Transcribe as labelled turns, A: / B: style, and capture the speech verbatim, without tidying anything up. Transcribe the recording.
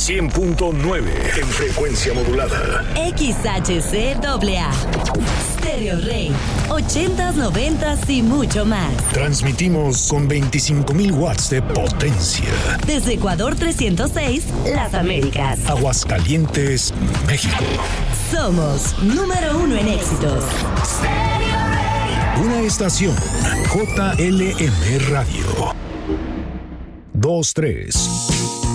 A: cien punto nueve en frecuencia modulada.
B: X H C A A. Stereo Rey. ochentas, noventas y mucho más.
A: Transmitimos con veinticinco mil watts de potencia.
B: Desde Ecuador trescientos seis, Las Américas.
A: Aguascalientes, México.
B: Somos número uno en éxitos.
A: Una estación J L M Radio. Dos, tres.